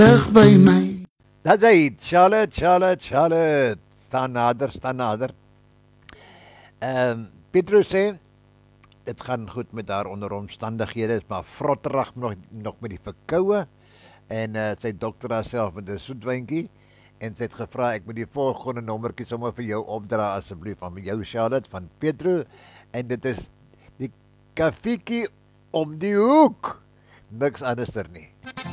Terug by my. Dat hy, Charlotte. Staan nader. Pietro sê, dit gaan goed met haar onder omstandighede, is maar vrotterig nog met die verkoue. En sy dokter haarself met 'n soetwyntjie. En sy het gevra, ek moet die volgende nommertjie sommer vir jou opdra asseblief, van jou Charlotte, van Pietro. En dit is die kaffieetjie om die hoek. Niks anderster nie.